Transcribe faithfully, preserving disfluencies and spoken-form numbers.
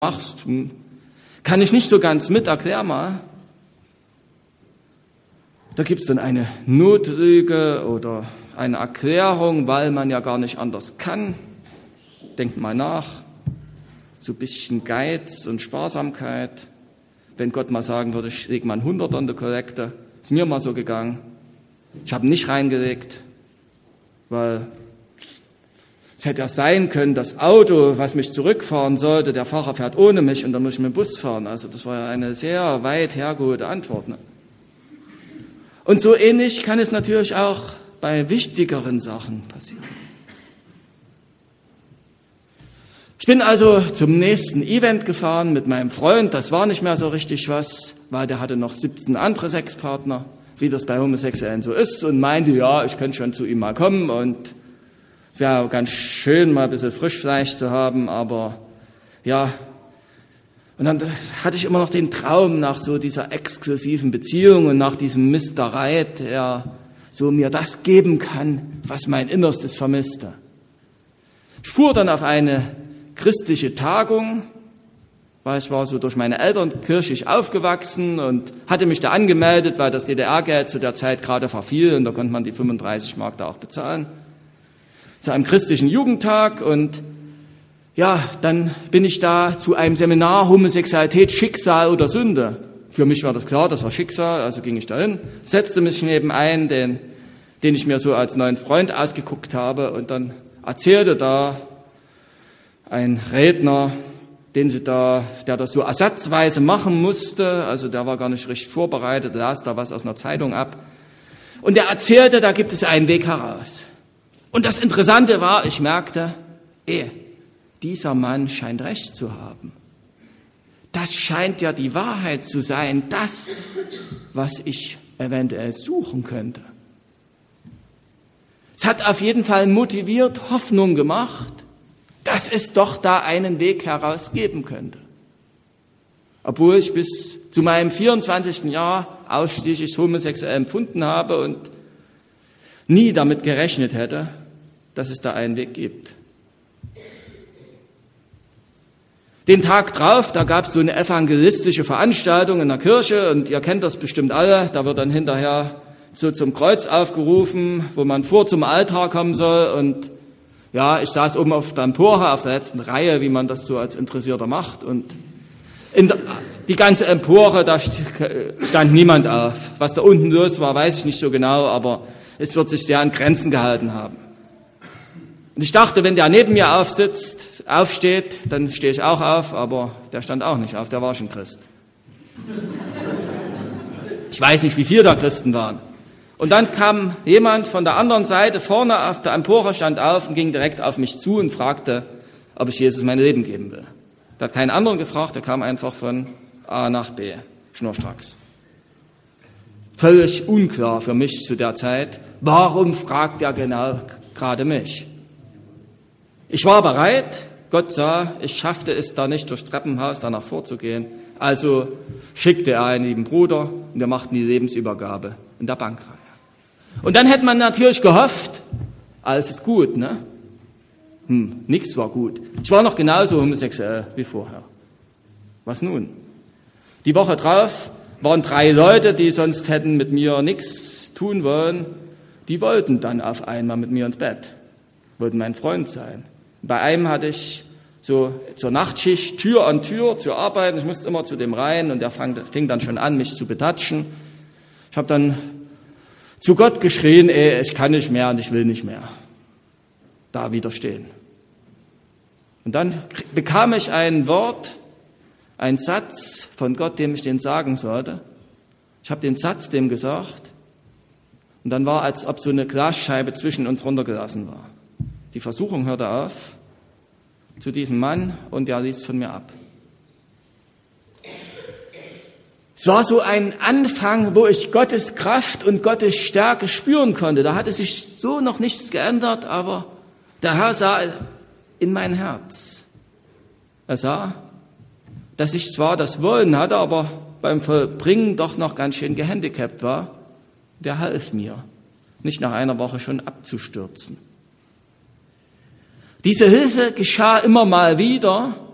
machst, hm, kann ich nicht so ganz mit, erklär mal. Da gibt es dann eine Notlüge oder eine Erklärung, weil man ja gar nicht anders kann. Denkt mal nach. So ein bisschen Geiz und Sparsamkeit. Wenn Gott mal sagen würde, ich lege mal ein Hunderter in die Kollekte, ist mir mal so gegangen. Ich habe nicht reingelegt, weil es hätte ja sein können, das Auto, was mich zurückfahren sollte, der Fahrer fährt ohne mich und dann muss ich mit dem Bus fahren. Also das war ja eine sehr weit hergeholte Antwort. Ne? Und so ähnlich kann es natürlich auch bei wichtigeren Sachen passieren. Ich bin also zum nächsten Event gefahren mit meinem Freund. Das war nicht mehr so richtig was, weil der hatte noch siebzehn andere Sexpartner, wie das bei Homosexuellen so ist, und meinte, ja, ich könnte schon zu ihm mal kommen und es wäre ganz schön, mal ein bisschen Frischfleisch zu haben, aber ja. Und dann hatte ich immer noch den Traum nach so dieser exklusiven Beziehung und nach diesem Mister Right, der so mir das geben kann, was mein Innerstes vermisste. Ich fuhr dann auf eine christliche Tagung, weil ich war so durch meine Eltern kirchlich aufgewachsen und hatte mich da angemeldet, weil das D D R-Geld zu der Zeit gerade verfiel und da konnte man die fünfunddreißig Mark da auch bezahlen. Zu einem christlichen Jugendtag und ja, dann bin ich da zu einem Seminar Homosexualität, Schicksal oder Sünde. Für mich war das klar, das war Schicksal, also ging ich dahin, setzte mich neben einen, den, den ich mir so als neuen Freund ausgeguckt habe und dann erzählte da ein Redner, den sie da, der das so ersatzweise machen musste, also der war gar nicht richtig vorbereitet, las da was aus einer Zeitung ab. Und er erzählte, da gibt es einen Weg heraus. Und das Interessante war, ich merkte, eh, dieser Mann scheint recht zu haben. Das scheint ja die Wahrheit zu sein, das, was ich eventuell suchen könnte. Es hat auf jeden Fall motiviert, Hoffnung gemacht, dass es doch da einen Weg heraus geben könnte. Obwohl ich bis zu meinem vierundzwanzigsten Jahr ausschließlich homosexuell empfunden habe und nie damit gerechnet hätte, dass es da einen Weg gibt. Den Tag drauf, da gab es so eine evangelistische Veranstaltung in der Kirche und ihr kennt das bestimmt alle, da wird dann hinterher so zum Kreuz aufgerufen, wo man vor zum Altar kommen soll und ja, ich saß oben auf der Empore, auf der letzten Reihe, wie man das so als Interessierter macht. Und in der, die ganze Empore, da stand niemand auf. Was da unten los war, weiß ich nicht so genau, aber es wird sich sehr an Grenzen gehalten haben. Und ich dachte, wenn der neben mir aufsitzt, aufsteht, dann stehe ich auch auf, aber der stand auch nicht auf, der war schon Christ. Ich weiß nicht, wie viele da Christen waren. Und dann kam jemand von der anderen Seite vorne auf der Empore, stand auf und ging direkt auf mich zu und fragte, ob ich Jesus mein Leben geben will. Der hat keinen anderen gefragt, der kam einfach von A nach B, schnurstracks. Völlig unklar für mich zu der Zeit, warum fragt er genau gerade mich? Ich war bereit, Gott sah, ich schaffte es da nicht durchs Treppenhaus danach vorzugehen, also schickte er einen lieben Bruder und wir machten die Lebensübergabe in der Bankreihe. Und dann hätte man natürlich gehofft, alles ist gut, ne? Hm, nichts war gut. Ich war noch genauso homosexuell wie vorher. Was nun? Die Woche drauf waren drei Leute, die sonst hätten mit mir nichts tun wollen, die wollten dann auf einmal mit mir ins Bett, wollten mein Freund sein. Bei einem hatte ich so zur Nachtschicht Tür an Tür zu arbeiten, ich musste immer zu dem rein und der fang, fing dann schon an, mich zu betatschen. Ich habe dann zu Gott geschrien, ey, ich kann nicht mehr und ich will nicht mehr da widerstehen. Und dann bekam ich ein Wort, einen Satz von Gott, dem ich den sagen sollte. Ich habe den Satz dem gesagt und dann war, als ob so eine Glasscheibe zwischen uns runtergelassen war. Die Versuchung hörte auf zu diesem Mann und er ließ von mir ab. Es war so ein Anfang, wo ich Gottes Kraft und Gottes Stärke spüren konnte. Da hatte sich so noch nichts geändert, aber der Herr sah in mein Herz. Er sah, dass ich zwar das Wollen hatte, aber beim Vollbringen doch noch ganz schön gehandicapt war. Der half mir, nicht nach einer Woche schon abzustürzen. Diese Hilfe geschah immer mal wieder